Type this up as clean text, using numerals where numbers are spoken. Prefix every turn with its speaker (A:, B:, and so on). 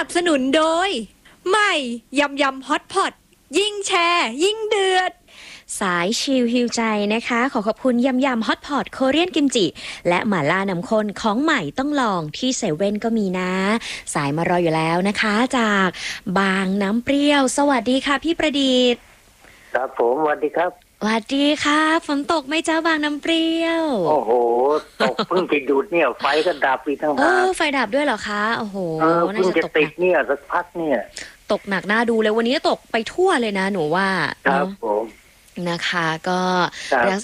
A: สนุนโดยใหม่ยำยำฮอตพอตยิ่งแชร์ยิ่งเดือดสายชิลฮิวใจนะคะขอบคุณยำยำฮอตพอตโคเรียนกิมจิและหม่าล่าน้ำข้นของใหม่ต้องลองที่เซเว่นก็มีนะสายมารออยู่แล้วนะคะจากบางน้ำเปรี้ยวสวัสดีค่ะพี่ประดิษฐ์
B: ครับผมสวัสดีครับ
A: สวัสดีค่ะฝนตกไหมจ้าบางน้ำเปรี้ยว
B: โอ้โหตกเพิ่งจะหยุดเนี่ยไฟก็ดับอีกทั้งหาก
A: ไฟดับด้วยเหรอคะโอ้โห
B: เพิ่งจะติดเนี่ยสักพักเนี่ย
A: ตกหนักน่าดูเลยวันนี้ตกไปทั่วเลยนะหนูว่า
B: ครับผม
A: นะคะก็